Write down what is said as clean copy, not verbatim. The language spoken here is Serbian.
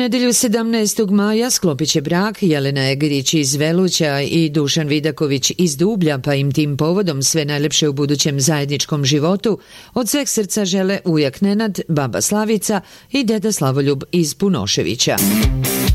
nedelju 17. maja sklopit će brak Jelena Egerić iz Veluća i Dušan Vidaković iz Dublja, pa im tim povodom sve najlepše u budućem zajedničkom životu od sveg srca žele ujak Nenad, baba Slavica i deda Slavoljub iz Punoševića.